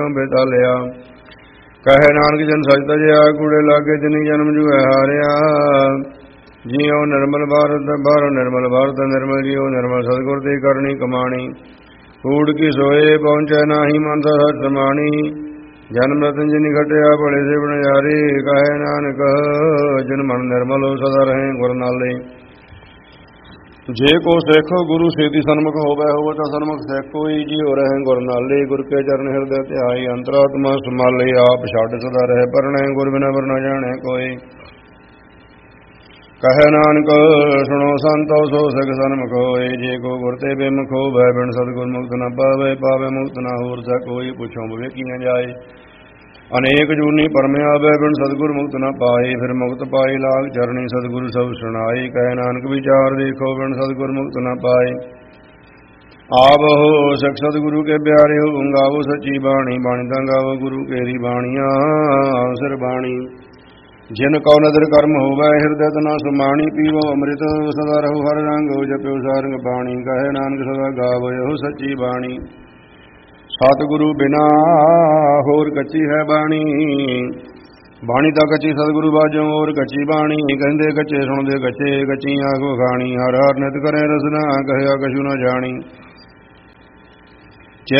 ਬੇਤਾਲਿਆ। ਕਹੇ ਨਾਨਕ ਜਨ ਸਚ ਤਜਿਆ, ਕੂੜੇ ਲਾਗੇ ਤਿਨੀ ਜਨਮ ਜੁਐ ਹਾਰਿਆ। ਜਿਉ ਨਿਰਮਲ ਭਾਰਤ ਬਾਹਰੋਂ ਨਿਰਮਲ ਭਾਰਤ, ਨਿਰਮਲ ਜਿਉ ਨਿਰਮਲ ਸਤਿਗੁਰ ਦੀ ਕਰਨੀ ਕਮਾਣੀ। ਕੂੜ ਕੀ ਸੋਏ ਪਹੁੰਚੈ ਨਾਹੀ, ਮਨ ਤਾਂ ਸਚ ਸਮਾਣੀ। ਜਨਮ ਰਤਨ ਜਿਨੀ ਘਟਿਆ, ਭਲੇ ਸੇ ਬਣਜਾਰੇ। ਕਹੇ ਨਾਨਕ ਜਿਨ ਮਨ ਨਿਰਮਲ ਹੋ, ਸਦਾ ਰਹੇ ਗੁਰ ਨਾਲੇ। ਜੇ ਕੋ ਸੇਖੋ ਗੁਰੂ ਸੇਤੀ ਸਨਮੁਖ ਹੋਵੈ, ਹੋਵੈ ਤਾਂ ਸਨਮੁਖ ਸੇਖੋਈ। ਜਿਉ ਰਹੇ ਗੁਰ ਨਾਲੇ, ਗੁਰ ਕੇ ਚਰਨ ਹਿਰਦੈ ਧਿਆਈ। ਅੰਤਰਾਤਮਾ ਸਮਾਲੇ, ਆਪ ਛੱਡ ਸਦਾ ਰਹਿ ਪਰਣੈ। ਗੁਰ ਬਿਨਾ ਵਰ ਨ ਜਾਣੈ ਕੋਈ। ਕਹੈ ਨਾਨਕ ਸੁਣੋ ਸੰਤੋ, ਸੋ ਸਿਖ ਸਨਮੁਖ ਹੋਏ। ਜੇ ਕੋ ਗੁਰ ਤੇ ਬੇਮੁਖ ਹੋਵੈ, ਬਿਨ ਸਤਿਗੁਰ ਮੁਕਤ ਨ ਪਾਵੈ। ਪਾਵੈ ਮੁਕਤ ਨ ਹੋਰ ਸੈ ਕੋਈ, ਪੁੱਛੋ ਵਿਵੇਕੀਆਂ ਜਾਏ। ਅਨੇਕ ਜੂਨੀ ਪਰਮਿ ਆਵੈ, ਬਿਨ ਸਤਿਗੁਰ ਮੁਕਤ ਨ ਪਾਏ। ਫਿਰ ਮੁਕਤ ਪਾਈ ਲਾਗ ਚਰਣੀ, ਸਤਿਗੁਰ ਸਭ ਸੁਣਾਏ। ਕਹੈ ਨਾਨਕ ਵਿਚਾਰ ਦੇਖੋ, ਬਿਨ ਸਤਿਗੁਰ ਮੁਕਤ ਨ ਪਾਏ। ਆਵੋ ਸਿਖ ਸਤਿਗੁਰੂ ਕੇ ਪਿਆਰੇ ਹੋ, ਗਾਵੋ ਸੱਚੀ ਬਾਣੀ। ਬਾਣੀ ਤਾਂ ਗਾਵੋ ਗੁਰੂ ਕੇਰੀ ਬਾਣੀਆਂ, ਸਿਰ ਬਾਣੀ। ਜਿਨ ਕਉ ਨਦਰ ਕਰਮ ਹੋਵੈ, ਹਿਰਦੈ ਨ ਸਮਾਣੀ। ਪੀਵੋ ਅੰਮ੍ਰਿਤ ਸਦਾ ਰਹੋ ਹਰ ਰੰਗ, ਜਪਿਓ ਸਾਰੰਗ ਬਾਣੀ। ਕਹੈ ਨਾਨਕ ਸਦਾ ਗਾਵੋ ਇਹੋ ਸੱਚੀ ਬਾਣੀ। ਸਤਿਗੁਰੂ ਬਿਨਾ ਹੋਰ ਕੱਚੀ ਹੈ ਬਾਣੀ। ਬਾਣੀ ਤਾਂ ਕੱਚੀ, ਸਤਿਗੁਰੂ ਬਾਝੋਂ ਹੋਰ ਕੱਚੀ ਬਾਣੀ। ਕਹਿੰਦੇ ਕੱਚੇ ਸੁਣਦੇ ਕੱਚੇ, ਕੱਚੀ ਆਖੋ ਖਾਣੀ। ਹਰ ਹਰ ਨਿਤ ਕਰੇ ਰਸਨਾ, ਕਹਿਆ ਕਛੂ ਨ ਜਾਣੀ।